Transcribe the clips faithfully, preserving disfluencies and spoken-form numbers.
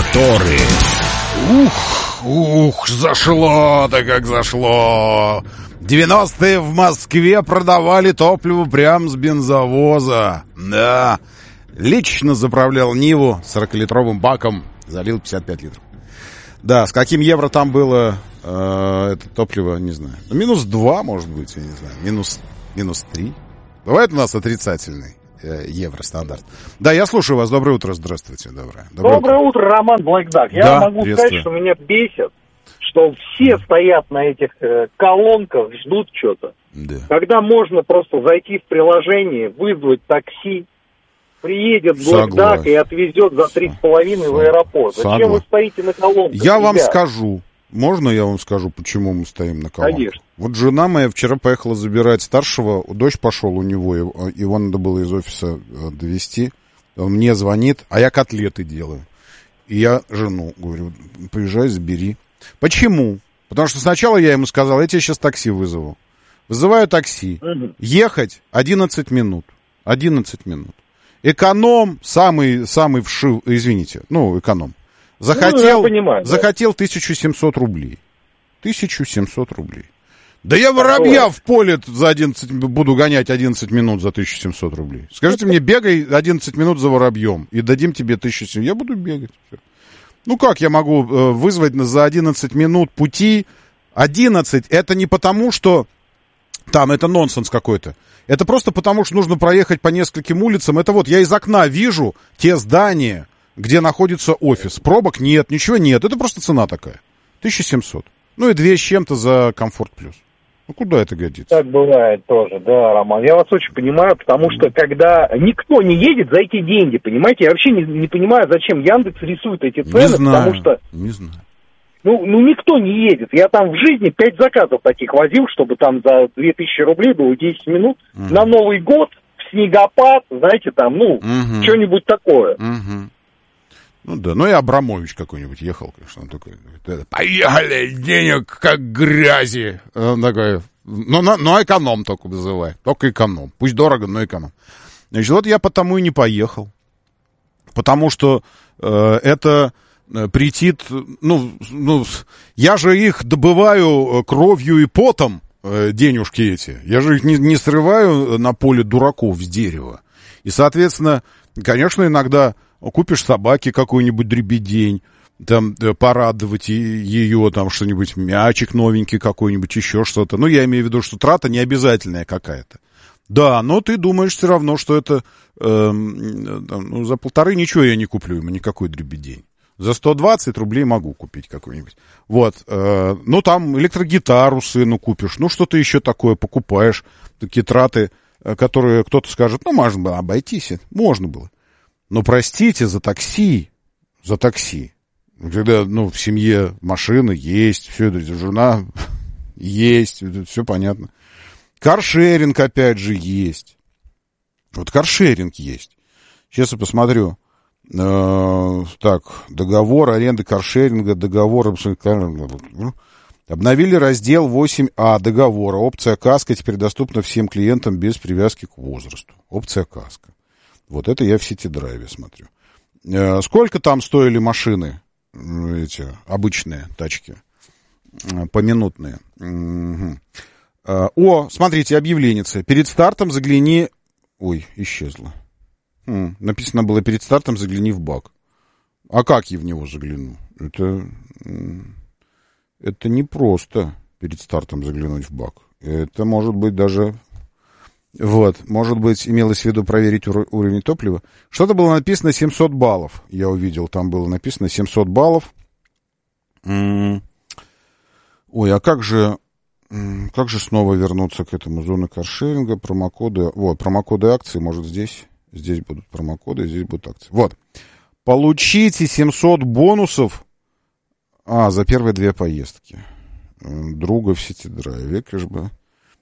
Моторы. Ух, ух, зашло-то как зашло. девяностые в Москве продавали топливо прямо с бензовоза. Да, лично заправлял Ниву сорокалитровым баком, залил пятьдесят пять литров. Да, с каким евро там было э, это топливо, не знаю. Ну, минус два, может быть, я не знаю. Минус, минус три. Бывает у нас отрицательный э, евростандарт. Да, я слушаю вас. Доброе утро. Здравствуйте. Доброе, Доброе, Доброе утро. утро, Роман Блэкдак. Я да, могу сказать, что меня бесит, что все стоят на этих э, колонках, ждут что-то. Да. Когда можно просто зайти в приложение, вызвать такси, приедет Блэкдак и отвезет за три с половиной в аэропорт. Зачем Согласен. вы стоите на колонках? Я ребят? вам скажу. Можно я вам скажу, почему мы стоим на колонках? Конечно. Вот жена моя вчера поехала забирать старшего, дождь пошел у него, его надо было из офиса довезти. Он мне звонит, а я котлеты делаю. И я жену говорю, поезжай, забери. Почему? Потому что сначала я ему сказал, я тебе сейчас такси вызову. Вызываю такси. Угу. Ехать одиннадцать минут. одиннадцать минут. Эконом, самый, самый вшив, извините, ну, эконом. Захотел, ну, захотел тысячу семьсот рублей. тысячу семьсот рублей. Да я воробья в поле за одиннадцать, буду гонять одиннадцать минут за тысячу семьсот рублей. Скажите мне, бегай одиннадцать минут за воробьем, и дадим тебе тысячу семьсот. Я буду бегать. Ну как я могу э, вызвать за одиннадцать минут пути? одиннадцать, это не потому, что там это нонсенс какой-то. Это просто потому, что нужно проехать по нескольким улицам. Это вот я из окна вижу те здания, где находится офис. Пробок нет, ничего нет. Это просто цена такая. тысяча семьсот. Ну и две с чем-то за комфорт плюс. Ну куда это годится? Так бывает тоже, да, Роман. Я вас очень понимаю, потому что когда никто не едет за эти деньги, понимаете, я вообще не, не понимаю, зачем Яндекс рисует эти цены, не знаю, потому что... Не знаю. Ну, ну, никто не едет. Я там в жизни пять заказов таких возил, чтобы там за две тысячи рублей было десять минут. Угу. На Новый год, в снегопад, знаете, там, ну, угу. что-нибудь такое. Угу. Ну да, ну и Абрамович какой-нибудь ехал, конечно, он такой, поехали, денег как грязи. Он такой, ну, но, но эконом только вызывай, только эконом. Пусть дорого, но эконом. Значит, вот я потому и не поехал. Потому что э, это... претит, ну, ну, я же их добываю кровью и потом, э, денежки эти. Я же их не, не срываю на поле дураков с дерева. И, соответственно, конечно, иногда купишь собаке какой-нибудь дребедень, там, порадовать ее, там, что-нибудь, мячик новенький какой-нибудь, еще что-то. Ну, я имею в виду, что трата не обязательная какая-то. Да, но ты думаешь все равно, что это, э, ну, за полторы ничего я не куплю ему, никакой дребедень. За сто двадцать рублей могу купить какой-нибудь. Вот. Э, ну, там электрогитару сыну купишь. Ну, что-то еще такое покупаешь. Такие траты, которые кто-то скажет, ну, можно было обойтись. Можно было. Но, простите, за такси, за такси. Когда, ну, в семье машина есть, все это, жена есть, это все понятно. Каршеринг, опять же, есть. Вот каршеринг есть. Сейчас я посмотрю. Так, договор аренды каршеринга, договор... Обновили раздел восемь а договора. Опция каска теперь доступна всем клиентам без привязки к возрасту. Опция каска. Вот это я в Сити-драйве смотрю. Сколько там стоили машины, эти обычные тачки, поминутные? Угу. О, смотрите, объявленица. Перед стартом загляни... Ой, исчезла. Написано было перед стартом загляни в бак. А как я в него загляну? Это, это не просто перед стартом заглянуть в бак. Это может быть даже... Вот, может быть, имелось в виду проверить ур- уровень топлива. Что-то было написано семьсот баллов. Я увидел, там было написано семьсот баллов. М-м- Ой, а как же... Как же снова вернуться к этому? Зона каршеринга, промокоды... Вот, промокоды акции, может, здесь... Здесь будут промокоды, здесь будут акции. Вот. Получите семьсот бонусов. А, за первые две поездки. Друга в Сити-драйве, кэшбэк.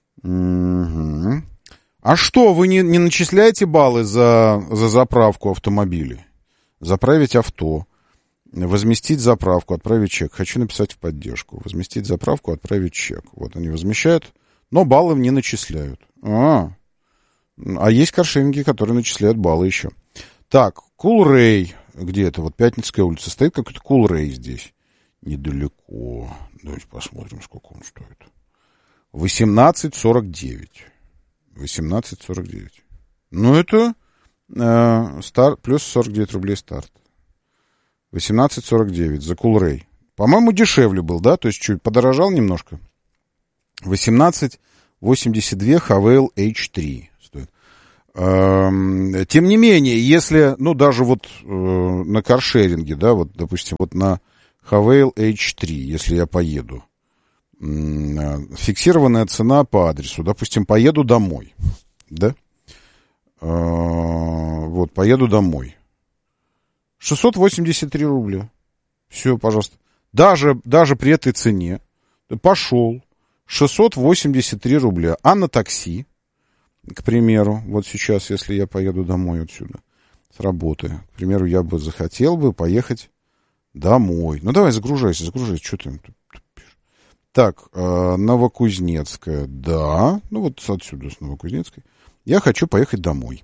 Угу. А что, вы не, не начисляете баллы за, за заправку автомобилей? Заправить авто. Возместить заправку, отправить чек. Хочу написать в поддержку. Возместить заправку, отправить чек. Вот они возмещают, но баллы не начисляют. А, А есть каршеринги, которые начисляют баллы еще. Так, Coolray. где это? Вот Пятницкая улица. Стоит какой-то Coolray здесь. Недалеко. Давайте посмотрим, сколько он стоит. восемнадцать сорок девять. восемнадцать сорок девять. Ну, это э, старт, плюс сорок девять рублей старт. восемнадцать сорок девять за Coolray. По-моему, дешевле был, да? То есть чуть подорожал немножко. восемнадцать восемьдесят два Havail эйч три стоит. Эм, тем не менее, если, ну, даже вот э, на каршеринге, да, вот, допустим, вот на Havail эйч три, если я поеду, э, фиксированная цена по адресу, допустим, поеду домой, да? Э, вот, поеду домой. шестьсот восемьдесят три рубля. Все, пожалуйста. Даже, даже при этой цене пошел шестьсот восемьдесят три рубля. А на такси, к примеру, вот сейчас, если я поеду домой отсюда, с работы, к примеру, я бы захотел бы поехать домой. Ну, давай, загружайся, загружайся. Что ты пишешь? Так, Новокузнецкая, да. Ну, вот отсюда, с Новокузнецкой. Я хочу поехать домой.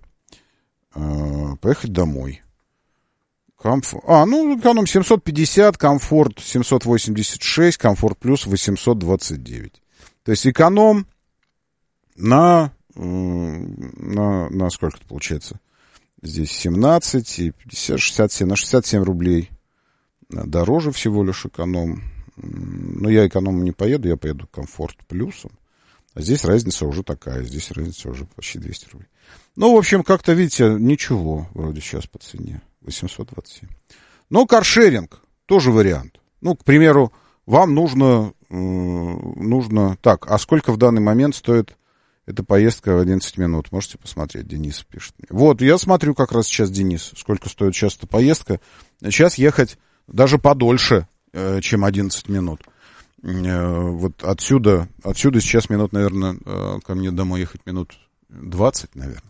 Поехать домой. Комфорт. А, ну, эконом семьсот пятьдесят, комфорт семьсот восемьдесят шесть, комфорт плюс восемьсот двадцать девять. То есть эконом на, на, на сколько это получается? Здесь семнадцать и пятьдесят, шестьдесят семь, на шестьдесят семь рублей. Дороже всего лишь эконом. Но я экономом не поеду, я поеду комфорт плюсом. А здесь разница уже такая, здесь разница уже почти двести рублей. Ну, в общем, как-то, видите, ничего вроде сейчас по цене. восемьсот двадцать семь. Но каршеринг тоже вариант. Ну, к примеру, вам нужно, э, нужно... Так, а сколько в данный момент стоит эта поездка в одиннадцать минут? Можете посмотреть, Денис пишет. Вот, я смотрю как раз сейчас, Денис, сколько стоит сейчас эта поездка. Сейчас ехать даже подольше, э, чем одиннадцать минут. Э, вот отсюда, отсюда сейчас минут, наверное, э, ко мне домой ехать минут двадцать, наверное.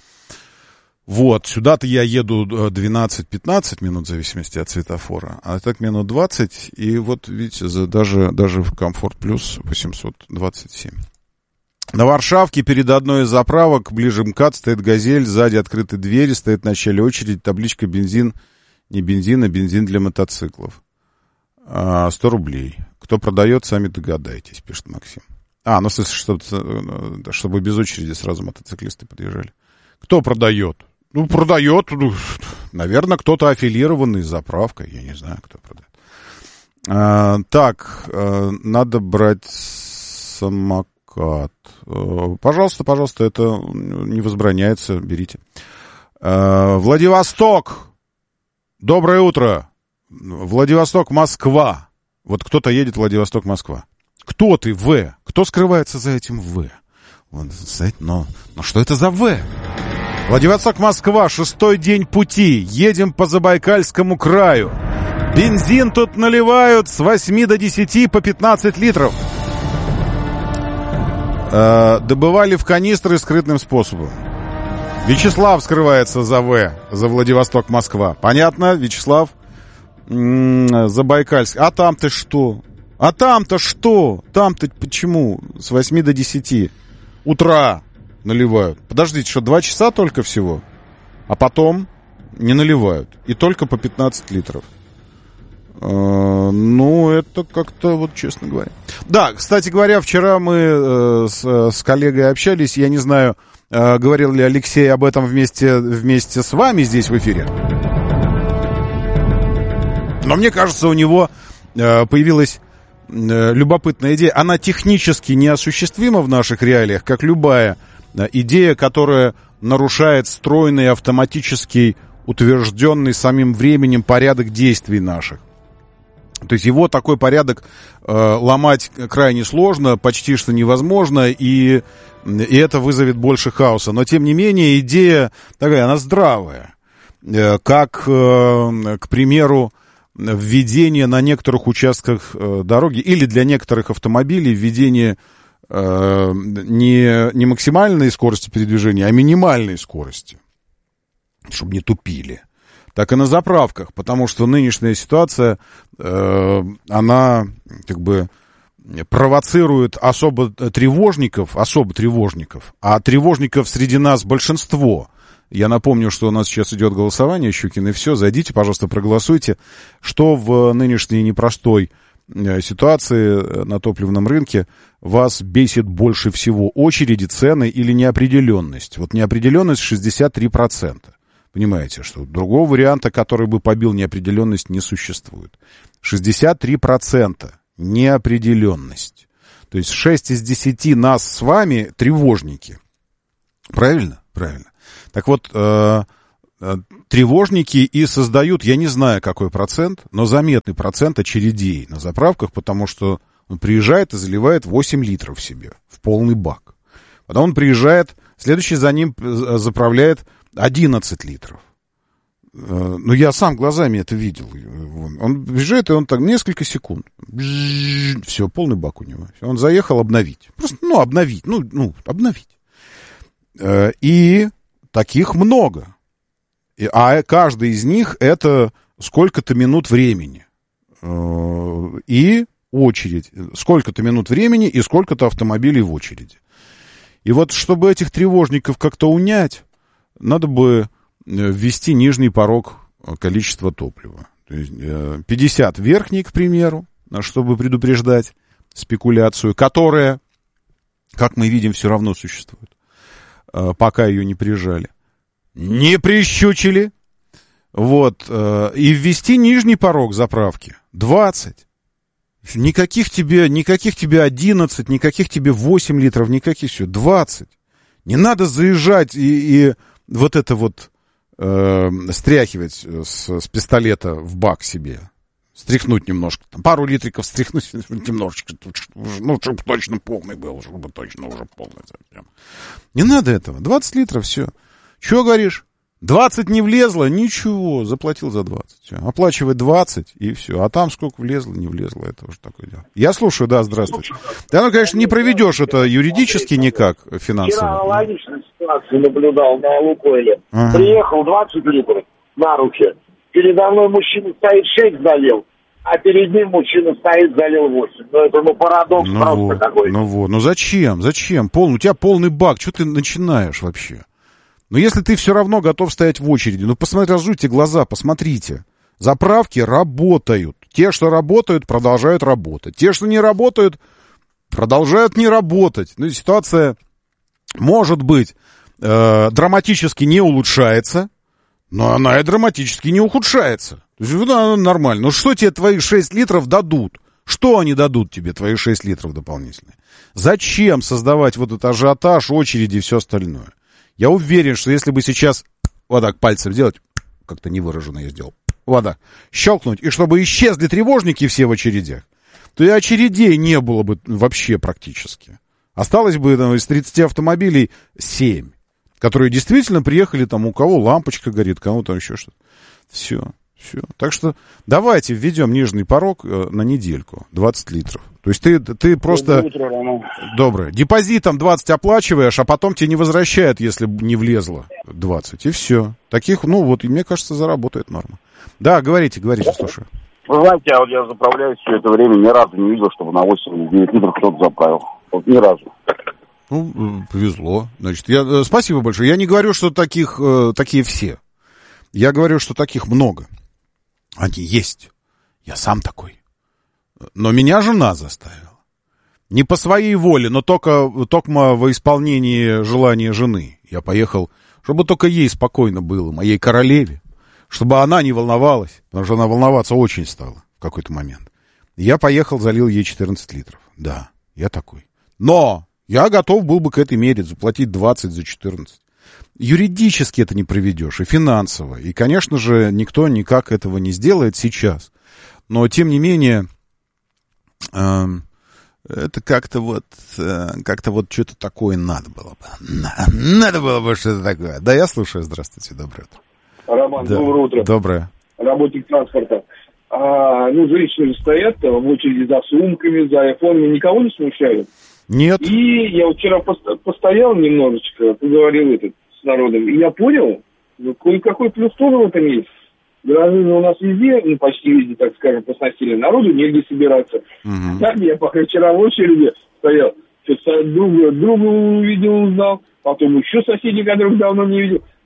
Вот, сюда-то я еду двенадцать-пятнадцать минут, в зависимости от светофора, а так минут двадцать, и вот, видите, за, даже, даже в комфорт плюс восемьсот двадцать семь. На Варшавке перед одной из заправок, ближе МКАД, стоит «Газель», сзади открыты двери, стоит в начале очередь, табличка «Бензин», не бензин, а бензин для мотоциклов. А, сто рублей. Кто продает, сами догадайтесь, пишет Максим. А, ну, в смысле, чтобы, чтобы без очереди сразу мотоциклисты подъезжали. Кто продает? Ну, продает, ну, наверное, кто-то аффилированный с заправкой, я не знаю, кто продает. А, так, а, надо брать самокат. А, пожалуйста, пожалуйста, это не возбраняется, берите. А, Владивосток, доброе утро. Владивосток, Москва. Вот кто-то едет Владивосток, Москва. Кто ты, В? Кто скрывается за этим В? Вот, но, но что это за В? Владивосток, Москва, шестой день пути. Едем по Забайкальскому краю. Бензин тут наливают с восьми до десяти по пятнадцать литров. Э, добывали в канистры скрытным способом. Вячеслав скрывается за В, за Владивосток, Москва. Понятно, Вячеслав? М-м, Забайкальск. А там-то что? А там-то что? Там-то почему с восьми до десяти утра наливают? Подождите, что, два часа только всего? А потом не наливают. И только по пятнадцать литров. Э, ну, это как-то, вот честно говоря. Да, кстати говоря, вчера мы э, с, с коллегой общались. Я не знаю, э, говорил ли Алексей об этом вместе, вместе с вами здесь в эфире. Но мне кажется, у него э, появилась э, любопытная идея. Она технически неосуществима в наших реалиях, как любая э, идея, которая нарушает стройный, автоматический, утвержденный самим временем порядок действий наших. То есть его такой порядок э, ломать крайне сложно, почти что невозможно, и, и это вызовет больше хаоса. Но, тем не менее, идея такая, она здравая. Э, как, э, к примеру, введение на некоторых участках э, дороги или для некоторых автомобилей введение э, не, не максимальной скорости передвижения, а минимальной скорости, чтобы не тупили. Так и на заправках, потому что нынешняя ситуация, э, она как бы провоцирует особо тревожников, особо тревожников, а тревожников среди нас большинство. Я напомню, что у нас сейчас идет голосование, Щукин, и все. Зайдите, пожалуйста, проголосуйте. Что в нынешней непростой ситуации на топливном рынке вас бесит больше всего? Очереди, цены или неопределенность? Вот неопределенность шестьдесят три процента. Понимаете, что другого варианта, который бы побил неопределенность, не существует. шестьдесят три процента неопределенность. То есть шесть из десяти нас с вами тревожники. Правильно? Правильно. Так вот, э, э, тревожники и создают, я не знаю какой процент, но заметный процент очередей на заправках, потому что он приезжает и заливает восемь литров себе в полный бак. Потом он приезжает, следующий за ним заправляет одиннадцать литров. Э, ну, я сам глазами это видел. Он приезжает, и он так несколько секунд. Все, полный бак у него. Он заехал обновить. Просто, ну, обновить. Ну, ну обновить. Э, и таких много. И, а каждый из них это сколько-то минут времени. Э, и очередь. Сколько-то минут времени и сколько-то автомобилей в очереди. И вот, чтобы этих тревожников как-то унять, надо бы ввести нижний порог количества топлива. То есть пятьдесят верхний, к примеру, чтобы предупреждать спекуляцию, которая, как мы видим, все равно существует, пока ее не прижали. Не прищучили. Вот. И ввести нижний порог заправки двадцать. Никаких тебе, никаких тебе одиннадцать, никаких тебе восемь литров, никаких все. двадцать. Не надо заезжать и, и вот это вот э, стряхивать с, с пистолета в бак себе. Стряхнуть немножко. Там, пару литриков стряхнуть немножечко. Ну, чтобы точно полный был, чтобы точно уже полный совсем. Не надо этого. двадцать литров, все. Чего говоришь? двадцать не влезло, ничего, заплатил за двадцать. Все. Оплачивай двадцать, и все. А там сколько влезло, не влезло, это уже такое дело. Я слушаю, да, здравствуйте. Да, ну, конечно, не проведешь это юридически никак, финансово. Вчера аналогичную ситуацию наблюдал на Лукойле. Ага. Приехал двадцать литров на руки. Передо мной мужчина стоит, шесть залил, а перед ним мужчина стоит, залил восемь. Ну, это, ну, парадокс ну просто вот, какой-то. Ну вот, ну зачем, зачем? Пол, у тебя полный бак, что ты начинаешь вообще? Но если ты все равно готов стоять в очереди, ну, посмотрите, разуйте глаза, посмотрите. Заправки работают. Те, что работают, продолжают работать. Те, что не работают, продолжают не работать. Ну, ситуация, может быть, э, драматически не улучшается, но она и драматически не ухудшается. То есть, ну, нормально. Ну, что тебе твои шесть литров дадут? Что они дадут тебе, твои шесть литров дополнительные? Зачем создавать вот этот ажиотаж, очереди и все остальное? Я уверен, что если бы сейчас вот так пальцем сделать, как-то невыраженно я сделал, вот так, щелкнуть, и чтобы исчезли тревожники все в очередях, то и очередей не было бы вообще практически. Осталось бы там, из тридцати автомобилей семь, которые действительно приехали, там у кого лампочка горит, кому там еще что-то. Все, все. Так что давайте введем нижний порог э, на недельку, двадцать литров. То есть ты, ты просто... Доброе утро, Роман. Доброе. Депозитом двадцать оплачиваешь, а потом тебе не возвращают, если не влезло двадцать. И все. Таких, ну вот, мне кажется, заработает норма. Да, говорите, говорите, слушаю. Вы знаете, а вот я заправляюсь все это время, ни разу не видел, чтобы на восемь-девять литров кто-то заправил. Вот ни разу. Ну, повезло. Значит, я, э, спасибо большое. Я не говорю, что таких, э, такие все. Я говорю, что таких много. Они есть. Я сам такой. Но меня жена заставила. Не по своей воле, но только, только во исполнении желания жены. Я поехал, чтобы только ей спокойно было, моей королеве. Чтобы она не волновалась, потому что она волноваться очень стала в какой-то момент. Я поехал, залил ей четырнадцать литров. Да, я такой. Но я готов был бы к этой мере заплатить двадцать за четырнадцать. Юридически это не проведешь, и финансово. И, конечно же, никто никак этого не сделает сейчас. Но, тем не менее... Это как-то вот, как-то вот что-то такое надо было бы. Надо было бы что-то такое. Да, я слушаю. Здравствуйте, доброе утро. Роман, да. Доброе утро. Доброе. Работник транспорта. А, ну, женщины же стоят в очереди за сумками, за айфонами. Никого не смущают? Нет. И я вот вчера пост- постоял немножечко, поговорил этот с народом, и я понял, ну, кое-какой плюс тоже в этом есть. Граждане у нас везде, ну, почти везде, так скажем, посносили. Народу негде собираться. Uh-huh. Так я пока вчера в очереди стоял, что-то друга, друга увидел, узнал, потом еще соседей, которых давно не видел.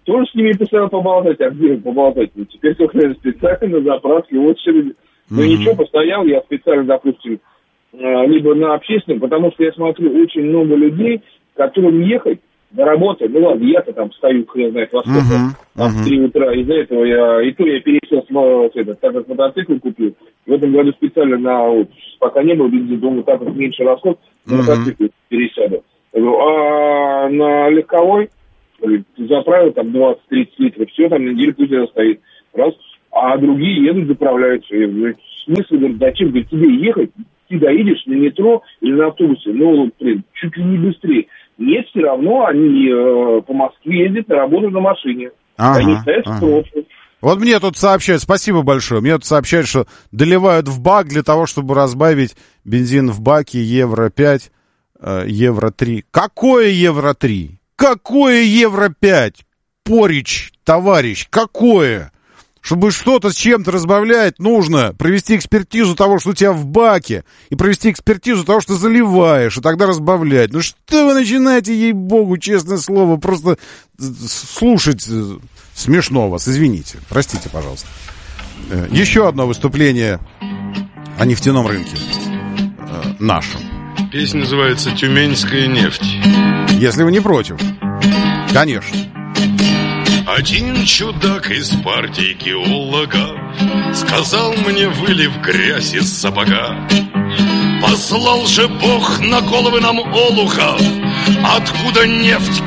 тоже с ними постоянно поболтать, а где поболтать? Ну, теперь только специально на заправке, очереди. Но mm-hmm. ничего, постоял я специально, допустим, либо на общественном, потому что я смотрю очень много людей, которым ехать до работы, ну ладно, я-то там стою, хрен знает во сколько, uh-huh, uh-huh. в три утра, из-за этого я, и то я пересел, с, это, так как мотоцикл купил, в этом году специально на, вот, пока не было бензин, думаю, так как меньше расход, на uh-huh. мотоцикл пересяду. А на легковой заправил там двадцать-тридцать литров, все, там неделю пусть это стоит, раз, а другие едут, заправляются, я говорю, смысл, говорит, зачем, говорит, тебе ехать, ты доедешь на метро или на автобусе, ну, блин, чуть ли не быстрее. Нет, все равно они э, по Москве ездят на работу на машине. Ага, они стоят ага. в пробке. Вот мне тут сообщают, спасибо большое, мне тут сообщают, что доливают в бак для того, чтобы разбавить бензин в баке евро пять, э, евро три. Какое евро три? Какое евро пять? Порич, товарищ, какое? Чтобы что-то с чем-то разбавлять, нужно провести экспертизу того, что у тебя в баке, и провести экспертизу того, что заливаешь, и тогда разбавлять. Ну что вы начинаете, ей-богу, честное слово, просто слушать смешно вас, извините, простите, пожалуйста. Еще одно выступление о нефтяном рынке нашем. Песня называется «Тюменская нефть». Если вы не против, конечно. Один чудак из партии геологов сказал мне, вылив грязь из сапога: послал же Бог на головы нам олухов, откуда нефть